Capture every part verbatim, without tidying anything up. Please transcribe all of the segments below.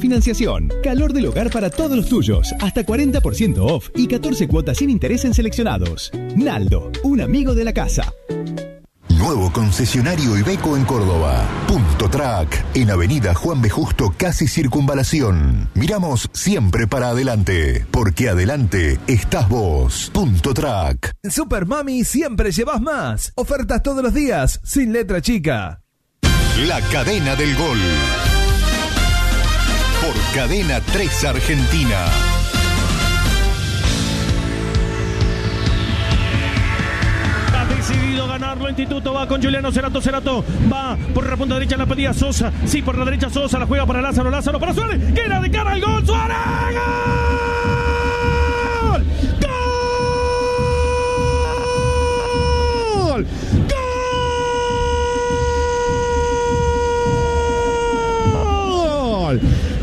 financiación. Calor del hogar para todos los tuyos. Hasta cuarenta por ciento off y catorce cuotas sin interés en seleccionados. Naldo, un amigo de la casa. Nuevo concesionario Iveco en Córdoba. Punto Track, en Avenida Juan B. Justo, casi Circunvalación. Miramos siempre para adelante, porque adelante estás vos. Punto Track. En Super Mami siempre llevas más. Ofertas todos los días, sin letra chica. La cadena del gol. Por Cadena tres Argentina. Decidido ganarlo, Instituto va con Juliano Cerato, Cerato va por la punta derecha, la pedía Sosa, sí, por la derecha Sosa, la juega para Lázaro, Lázaro para Suárez, que era de cara al gol, Suárez, ¡gol! ¡Gol! ¡Gol!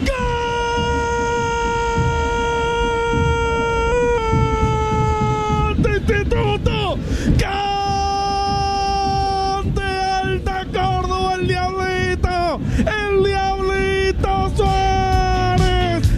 ¡Gol! ¡De Instituto! ¡Gol! ¡El Diablito Suárez!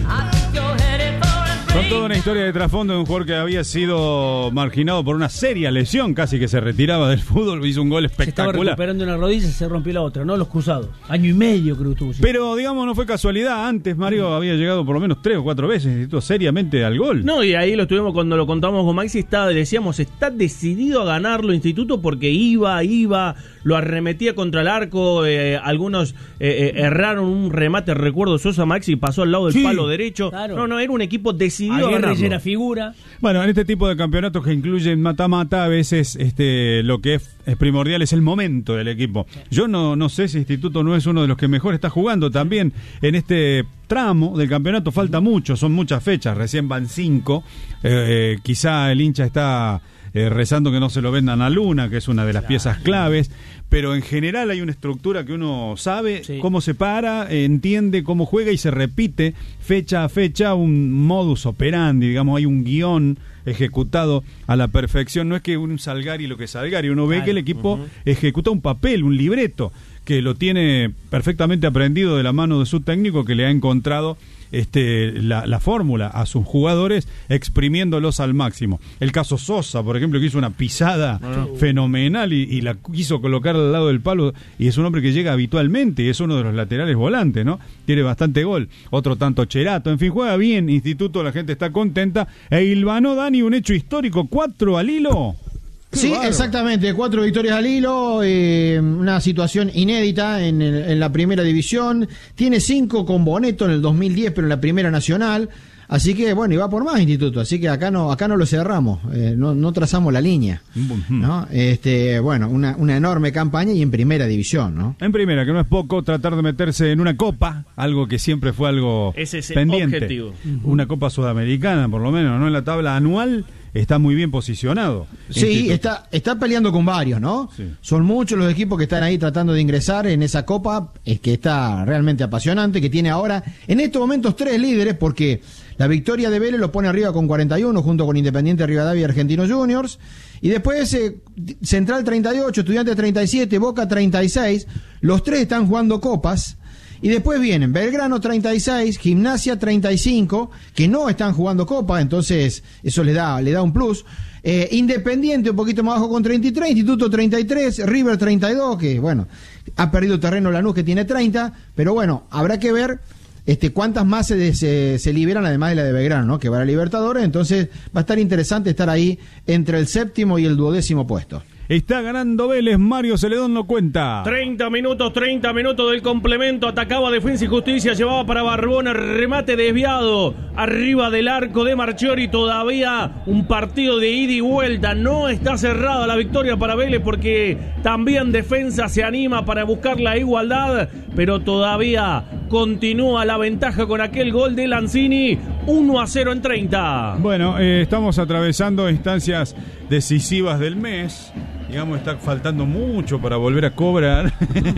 Con toda una historia de trasfondo de un jugador que había sido marginado por una seria lesión, casi que se retiraba del fútbol, hizo un gol espectacular. Se estaba recuperando una rodilla y se rompió la otra, ¿no? Los cruzados. Año y medio creo que tuvo. Sí. Pero, digamos, no fue casualidad. Antes Mario había llegado por lo menos tres o cuatro veces seriamente al gol. No, y ahí lo estuvimos cuando lo contamos con Maxi, está, decíamos, está decidido a ganarlo Instituto porque iba, iba, lo arremetía contra el arco, eh, algunos eh, eh, erraron un remate, recuerdo Sosa, Maxi pasó al lado del sí, palo derecho. Claro. No, no, era un equipo decidido a, a ganarlo. Era figura. Bueno, en este tipo de campeonatos que incluyen mata-mata, a veces este, lo que es, es primordial es el momento del equipo. Yo no, no sé si Instituto no es uno de los que mejor está jugando también en este tramo del campeonato. Falta mucho, son muchas fechas, recién van cinco. Eh, eh, quizá el hincha está eh, rezando que no se lo vendan a Luna, que es una de las claro. piezas claves. Pero en general hay una estructura que uno sabe sí. cómo se para, entiende cómo juega y se repite fecha a fecha un modus operandi, digamos, hay un guión ejecutado a la perfección. No es que un Salgari lo que Salgari, uno ve claro. que el equipo uh-huh. ejecuta un papel, un libreto, que lo tiene perfectamente aprendido de la mano de su técnico, que le ha encontrado este, la, la fórmula a sus jugadores, exprimiéndolos al máximo. El caso Sosa, por ejemplo, que hizo una pisada uh-huh. fenomenal y, y la quiso colocar al lado del palo, y es un hombre que llega habitualmente y es uno de los laterales volantes, ¿no? Tiene bastante gol. Otro tanto Cherato, en fin, juega bien Instituto, la gente está contenta. E hilvanó, Dani, un hecho histórico, cuatro al hilo. Sí, bárbaro. Exactamente, cuatro victorias al hilo, eh, una situación inédita en, en la primera división. Tiene cinco con Boneto en el dos mil diez, pero en la primera nacional. Así que, bueno, y va por más Instituto, así que acá no acá no lo cerramos, eh, no, no trazamos la línea, ¿no? Este, bueno, una, una enorme campaña y en primera división, ¿no? En primera, que no es poco tratar de meterse en una copa, algo que siempre fue algo Ese es el pendiente. Objetivo. Una copa sudamericana, por lo menos, ¿no? En la tabla anual está muy bien posicionado. Sí, Instituto. está está peleando con varios, ¿no? Sí. Son muchos los equipos que están ahí tratando de ingresar en esa copa, es que está realmente apasionante, que tiene ahora, en estos momentos, tres líderes, porque la victoria de Vélez lo pone arriba con cuarenta y uno, junto con Independiente Rivadavia y Argentinos Juniors. Y después eh, Central treinta y ocho, Estudiantes treinta y siete, Boca treinta y seis. Los tres están jugando copas. Y después vienen Belgrano treinta y seis, Gimnasia treinta y cinco, que no están jugando copa, entonces eso le da, le da un plus. Eh, Independiente un poquito más abajo con treinta y tres, Instituto treinta y tres, River treinta y dos, que bueno, ha perdido terreno Lanús, que tiene treinta, pero bueno, habrá que ver este cuántas más se, se, se liberan, además de la de Belgrano, ¿no? Que va a la Libertadores, entonces va a estar interesante estar ahí entre el séptimo y el duodécimo puesto. Está ganando Vélez, Mario Celedón lo cuenta. treinta minutos, treinta minutos del complemento. Atacaba Defensa y Justicia, llevaba para Barbona, remate desviado. Arriba del arco de Marchiori, todavía un partido de ida y vuelta. No está cerrada la victoria para Vélez porque también Defensa se anima para buscar la igualdad, pero todavía continúa la ventaja con aquel gol de Lanzini. uno a cero en treinta. Bueno, eh, estamos atravesando instancias decisivas del mes. Digamos, está faltando mucho para volver a cobrar.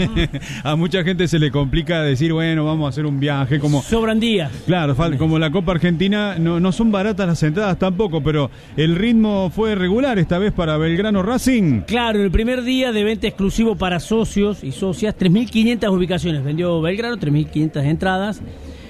A mucha gente se le complica decir, bueno, vamos a hacer un viaje. Como sobran días. Claro, como la Copa Argentina, no, no son baratas las entradas tampoco, pero el ritmo fue regular esta vez para Belgrano Racing. Claro, el primer día de venta exclusivo para socios y socias, tres mil quinientas ubicaciones. Vendió Belgrano, tres mil quinientas entradas.